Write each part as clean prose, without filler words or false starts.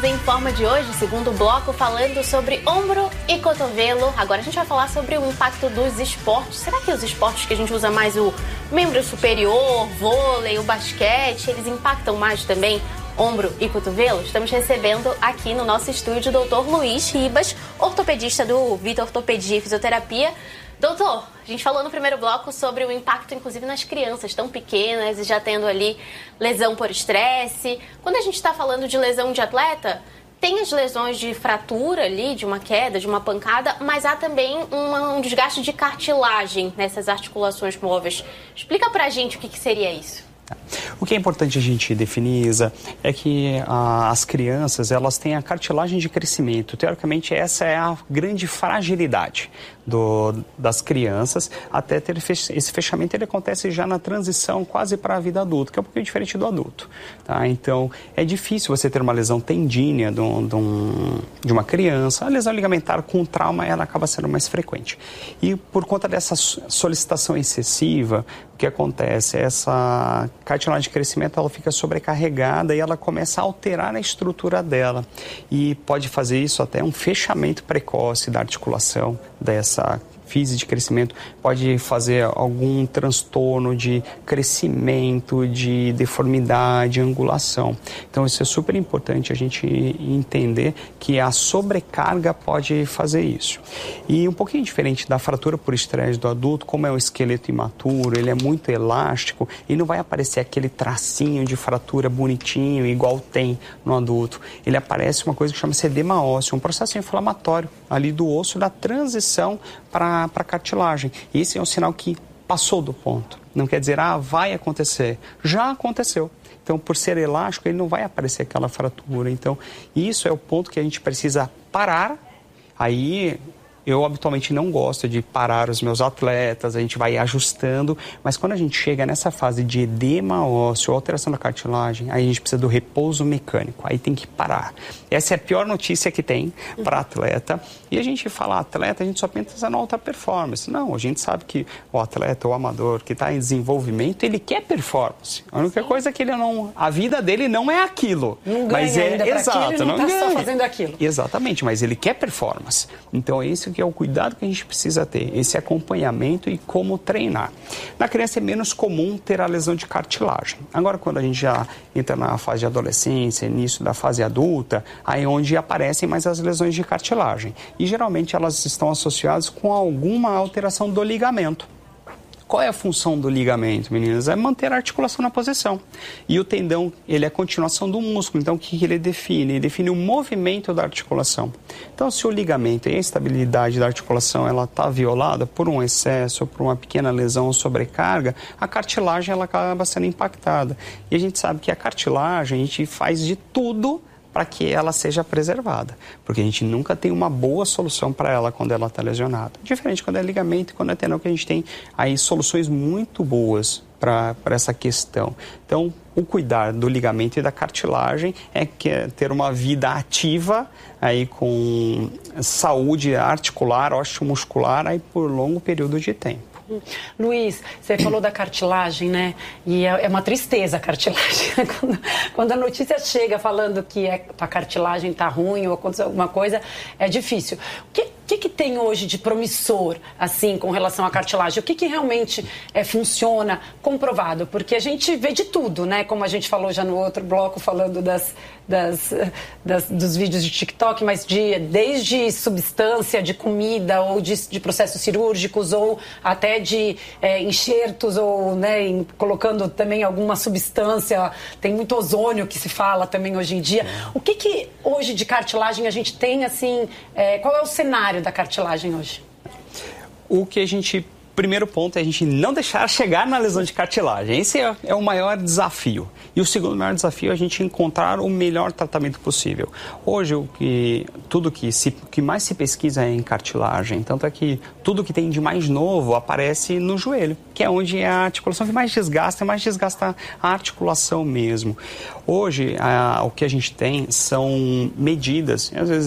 Estamos em Forma de hoje, segundo bloco, falando sobre ombro e cotovelo. Agora a gente vai falar sobre o impacto dos esportes. Será que os esportes que a gente usa mais o membro superior, vôlei, o basquete, eles impactam mais também ombro e cotovelo? Estamos recebendo aqui no nosso estúdio o Dr. Luiz Ribas, ortopedista do Vita Ortopedia e Fisioterapia. Doutor, a gente falou no primeiro bloco sobre o impacto, inclusive, nas crianças tão pequenas e já tendo ali lesão por estresse. Quando a gente está falando de lesão de atleta, tem as lesões de fratura ali, de uma queda, de uma pancada, mas há também um desgaste de cartilagem nessas articulações móveis. Explica pra gente o que seria isso. O que é importante a gente definir, Isa, é que as crianças, elas têm a cartilagem de crescimento. Teoricamente, essa é a grande fragilidade das crianças, até ter esse fechamento. Ele acontece já na transição quase para a vida adulta, que é um pouquinho diferente do adulto. Tá? Então, é difícil você ter uma lesão tendínea de uma criança. A lesão ligamentar com trauma, ela acaba sendo mais frequente. E por conta dessa solicitação excessiva, o que acontece? Essa cartilagem de crescimento, ela fica sobrecarregada e ela começa a alterar a estrutura dela. E pode fazer isso até um fechamento precoce da articulação dessa física de crescimento, pode fazer algum transtorno de crescimento, de deformidade, angulação. Então isso é super importante a gente entender que a sobrecarga pode fazer isso. E um pouquinho diferente da fratura por estresse do adulto, como é um esqueleto imaturo, ele é muito elástico e não vai aparecer aquele tracinho de fratura bonitinho, igual tem no adulto. Ele aparece uma coisa que chama-se edema ósseo, um processo inflamatório ali do osso, da transição para a cartilagem. Esse é um sinal que passou do ponto. Não quer dizer, vai acontecer. Já aconteceu. Então, por ser elástico, ele não vai aparecer aquela fratura. Então, isso é o ponto que a gente precisa parar. Aí, eu habitualmente não gosto de parar os meus atletas, a gente vai ajustando, mas quando a gente chega nessa fase de edema ósseo, alteração da cartilagem, aí a gente precisa do repouso mecânico, aí tem que parar. Essa é a pior notícia que tem para atleta. E a gente fala atleta, a gente só pensa na alta performance. Não, a gente sabe que o atleta, o amador que está em desenvolvimento, ele quer performance. A única coisa é que ele não, a vida dele não é aquilo. Não ganha mas ainda exato, aquilo, não está só fazendo aquilo. Exatamente, mas ele quer performance. Então, esse que é o cuidado que a gente precisa ter, esse acompanhamento e como treinar. Na criança é menos comum ter a lesão de cartilagem. Agora, quando a gente já entra na fase de adolescência, início da fase adulta, aí é onde aparecem mais as lesões de cartilagem. E geralmente elas estão associadas com alguma alteração do ligamento. Qual é a função do ligamento, meninas? É manter a articulação na posição. E o tendão, ele é a continuação do músculo. Então, o que ele define? Ele define o movimento da articulação. Então, se o ligamento e a estabilidade da articulação ela está violada por um excesso, por uma pequena lesão ou sobrecarga, a cartilagem ela acaba sendo impactada. E a gente sabe que a cartilagem, a gente faz de tudo para que ela seja preservada, porque a gente nunca tem uma boa solução para ela quando ela está lesionada. Diferente quando é ligamento e quando é tendão, que a gente tem aí soluções muito boas para essa questão. Então, o cuidar do ligamento e da cartilagem é ter uma vida ativa aí com saúde articular, osteomuscular aí por longo período de tempo. Luiz, você falou da cartilagem, né? E é uma tristeza a cartilagem. Quando a notícia chega falando que a cartilagem está ruim ou aconteceu alguma coisa, é difícil. O que tem hoje de promissor, assim, com relação à cartilagem? O que realmente funciona comprovado? Porque a gente vê de tudo, né? Como a gente falou já no outro bloco, falando dos vídeos de TikTok, mas desde substância, de comida, ou de processos cirúrgicos, ou até de enxertos, ou né, colocando também alguma substância. Tem muito ozônio que se fala também hoje em dia. O que hoje de cartilagem a gente tem, assim, qual é o cenário da cartilagem hoje? O que a gente... Primeiro ponto é a gente não deixar chegar na lesão de cartilagem. Esse é o maior desafio. E o segundo maior desafio é a gente encontrar o melhor tratamento possível. Hoje, tudo que mais se pesquisa é em cartilagem. Tanto é que tudo que tem de mais novo aparece no joelho, que é onde é a articulação que mais desgasta a articulação mesmo. Hoje, o que a gente tem são medidas, às vezes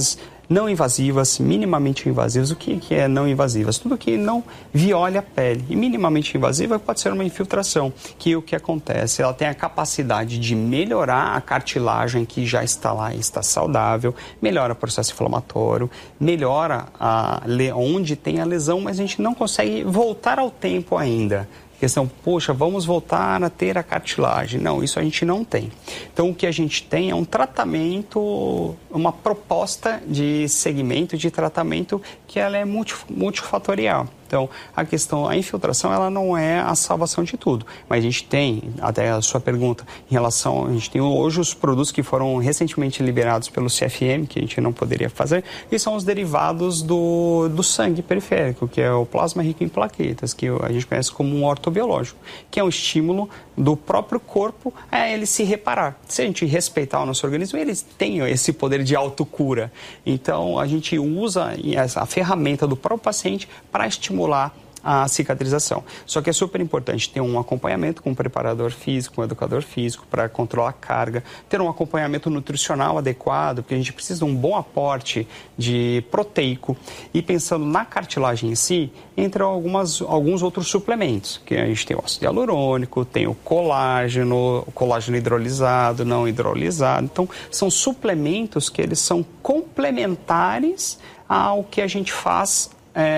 não invasivas, minimamente invasivas. O que é não invasivas? Tudo que não viole a pele. E minimamente invasiva pode ser uma infiltração, que o que acontece? Ela tem a capacidade de melhorar a cartilagem que já está lá e está saudável, melhora o processo inflamatório, melhora onde tem a lesão, mas a gente não consegue voltar ao tempo ainda. Questão, poxa, vamos voltar a ter a cartilagem. Não, isso a gente não tem. Então, o que a gente tem é um tratamento, uma proposta de segmento de tratamento que ela é multifatorial. Então, a infiltração, ela não é a salvação de tudo. Mas a gente tem, até a sua pergunta, em relação, a gente tem hoje os produtos que foram recentemente liberados pelo CFM, que a gente não poderia fazer, e são os derivados do sangue periférico, que é o plasma rico em plaquetas, que a gente conhece como um ortobiológico, que é um estímulo do próprio corpo a ele se reparar. Se a gente respeitar o nosso organismo, eles têm esse poder de autocura. Então, a gente usa a ferramenta do próprio paciente para estimular a cicatrização. Só que é super importante ter um acompanhamento com um preparador físico, um educador físico para controlar a carga, ter um acompanhamento nutricional adequado, porque a gente precisa de um bom aporte de proteico. E pensando na cartilagem em si, entram alguns outros suplementos, que a gente tem o ácido hialurônico, tem o colágeno hidrolisado, não hidrolisado. Então, são suplementos que eles são complementares ao que a gente faz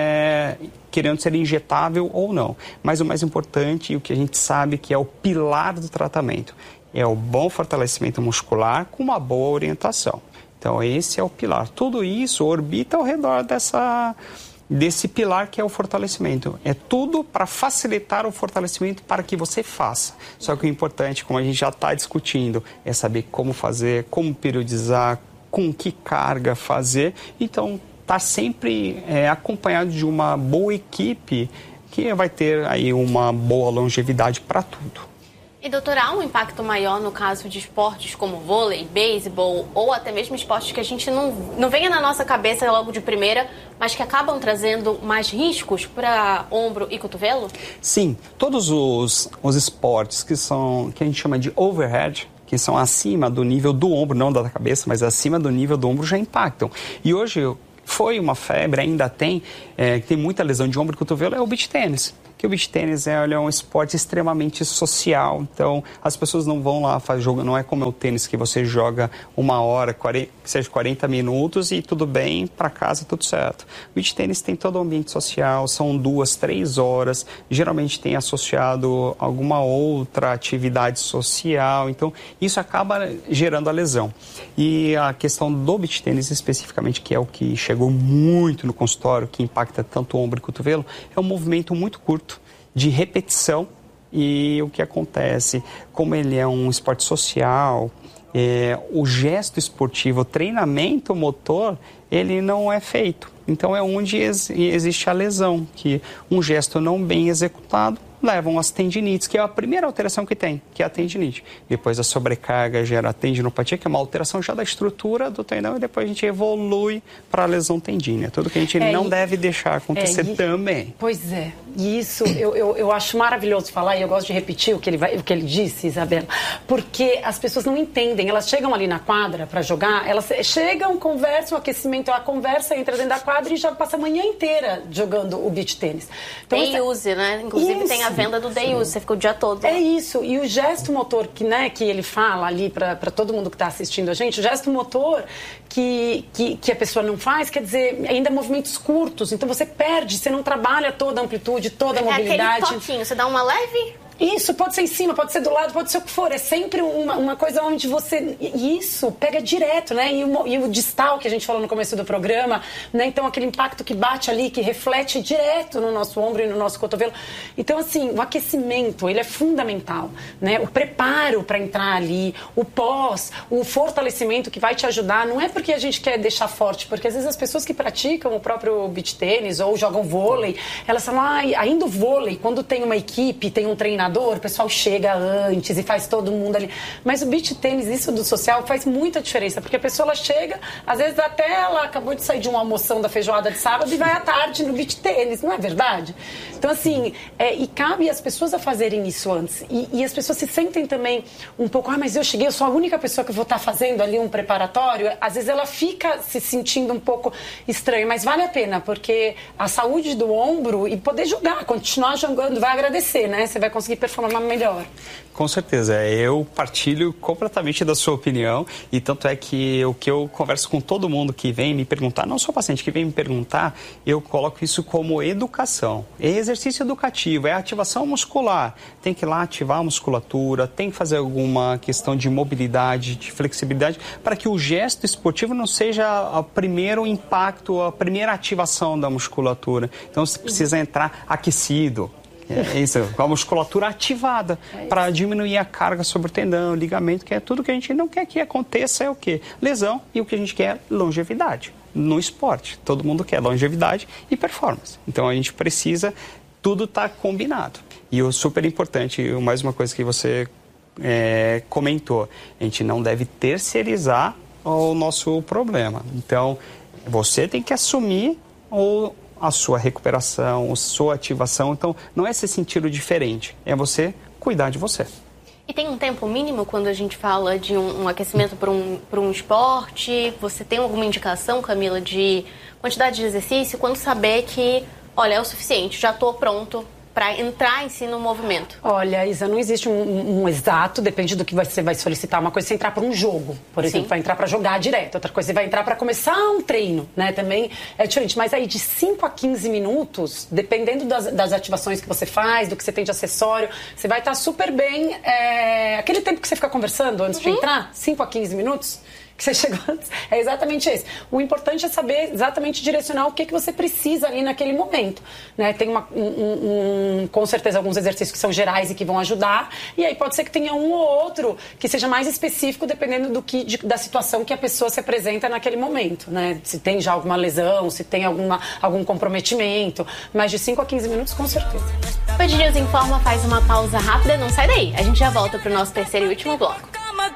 querendo ser injetável ou não. Mas o mais importante e o que a gente sabe que é o pilar do tratamento é o bom fortalecimento muscular com uma boa orientação. Então esse é o pilar. Tudo isso orbita ao redor desse pilar que é o fortalecimento. É tudo para facilitar o fortalecimento para que você faça. Só que o importante, como a gente já está discutindo, é saber como fazer, como periodizar, com que carga fazer. Então está sempre acompanhado de uma boa equipe que vai ter aí uma boa longevidade para tudo. E, doutora, há um impacto maior no caso de esportes como vôlei, beisebol ou até mesmo esportes que a gente não venha na nossa cabeça logo de primeira, mas que acabam trazendo mais riscos para ombro e cotovelo? Sim, todos os esportes que a gente chama de overhead, que são acima do nível do ombro, não da cabeça, mas acima do nível do ombro, já impactam. E hoje foi uma febre, ainda tem, que tem muita lesão de ombro e cotovelo, é o beach tênis. Que o beach tênis é um esporte extremamente social, então as pessoas não vão lá jogar, não é como é o tênis que você joga 1 hora, que seja 40 minutos e tudo bem, para casa tudo certo. O beach tênis tem todo o ambiente social, são 2, 3 horas, geralmente tem associado alguma outra atividade social, então isso acaba gerando a lesão. E a questão do beach tênis especificamente, que é o que chegou muito no consultório, que impacta tanto o ombro e o cotovelo, é um movimento muito curto, de repetição. E o que acontece, como ele é um esporte social, o gesto esportivo, o treinamento motor, ele não é feito. Então é onde existe a lesão, que um gesto não bem executado levam às tendinites, que é a primeira alteração que tem, que é a tendinite. Depois a sobrecarga gera a tendinopatia, que é uma alteração já da estrutura do tendão, e depois a gente evolui para a lesão tendínea. Tudo que a gente não deve deixar acontecer também. Pois é. E isso eu acho maravilhoso falar, e eu gosto de repetir o que ele disse, Isabela, porque as pessoas não entendem. Elas chegam ali na quadra para jogar, elas chegam, conversam, o aquecimento, a conversa entra dentro da quadra e já passa a manhã inteira jogando o beach tênis. Então, Day use, né? Inclusive tem a venda do day use, você fica o dia todo. É isso, e o gesto motor que ele fala ali para todo mundo que está assistindo a gente, o gesto motor que a pessoa não faz, quer dizer, ainda movimentos curtos, então você perde, você não trabalha toda a amplitude, toda a mobilidade. É aquele toquinho, você dá uma leve... Isso, pode ser em cima, pode ser do lado, pode ser o que for. É sempre uma coisa onde você... Isso pega direto, né? E o distal, que a gente falou no começo do programa, né? Então, aquele impacto que bate ali, que reflete direto no nosso ombro e no nosso cotovelo. Então, assim, o aquecimento, ele é fundamental, né? O preparo para entrar ali, o pós, o fortalecimento que vai te ajudar. Não é porque a gente quer deixar forte, porque às vezes as pessoas que praticam o próprio beach tênis ou jogam vôlei, elas falam, ainda o vôlei, quando tem uma equipe, tem um treinador, treinador, o pessoal chega antes e faz todo mundo ali. Mas o beach tênis, isso do social, faz muita diferença, porque a pessoa ela chega, às vezes até ela acabou de sair de uma almoção da feijoada de sábado e vai à tarde no beach tênis, não é verdade? Então, assim, e cabe às pessoas a fazerem isso antes. E as pessoas se sentem também um pouco, mas eu cheguei, eu sou a única pessoa que vou estar fazendo ali um preparatório. Às vezes ela fica se sentindo um pouco estranha, mas vale a pena, porque a saúde do ombro e poder jogar, continuar jogando, vai agradecer, né? Você vai conseguir performar melhor. Com certeza, eu partilho completamente da sua opinião e tanto é que o que eu converso com todo mundo que vem me perguntar, não só paciente que vem me perguntar, eu coloco isso como educação, é exercício educativo, é ativação muscular, tem que ir lá ativar a musculatura, tem que fazer alguma questão de mobilidade, de flexibilidade, para que o gesto esportivo não seja o primeiro impacto, a primeira ativação da musculatura, então você precisa entrar aquecido. É isso, com a musculatura ativada para diminuir a carga sobre o tendão, ligamento, que é tudo que a gente não quer que aconteça, é o quê? Lesão, e o que a gente quer é longevidade. No esporte, todo mundo quer longevidade e performance. Então a gente precisa, tudo está combinado. E o super importante, mais uma coisa que você comentou, a gente não deve terceirizar o nosso problema. Então você tem que assumir a sua recuperação, a sua ativação. Então, não é se sentir diferente, é você cuidar de você. E tem um tempo mínimo quando a gente fala de um aquecimento para um esporte? Você tem alguma indicação, Camila, de quantidade de exercício? Quando saber que, olha, é o suficiente, já estou pronto para entrar em si no movimento? Olha, Isa, não existe um exato, depende do que você vai solicitar. Uma coisa é você entrar para um jogo, por exemplo, vai entrar para jogar direto. Outra coisa, você vai entrar para começar um treino, né? Também é diferente. Mas aí de 5 a 15 minutos, dependendo das ativações que você faz, do que você tem de acessório, você vai estar super bem. Aquele tempo que você fica conversando antes de entrar, 5 a 15 minutos, que você chegou antes, é exatamente esse. O importante é saber exatamente direcionar o que você precisa ali naquele momento, né? Tem com certeza alguns exercícios que são gerais e que vão ajudar, e aí pode ser que tenha um ou outro que seja mais específico dependendo da situação que a pessoa se apresenta naquele momento, né? Se tem já alguma lesão, se tem algum comprometimento, mas de 5 a 15 minutos com certeza. O Band News Informa faz uma pausa rápida, não sai daí. A gente já volta para o nosso terceiro e último bloco.